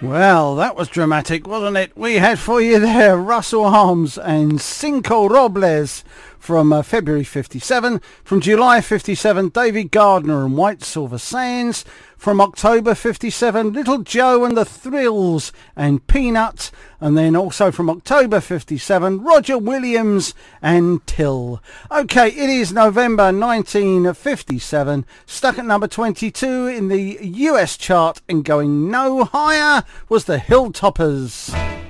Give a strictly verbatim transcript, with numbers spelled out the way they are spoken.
Well, that was dramatic, wasn't it? We had for you there Russell Arms and Cinco Robles from uh, February fifty-seven. From July fifty-seven, David Gardner and White Silver Sands. From October fifty-seven, Little Joe and the Thrills and Peanut. And then also from October fifty-seven, Roger Williams and Till. Okay, it is November nineteen fifty-seven. Stuck at number twenty-two in the U S chart and going no higher was the Hilltoppers.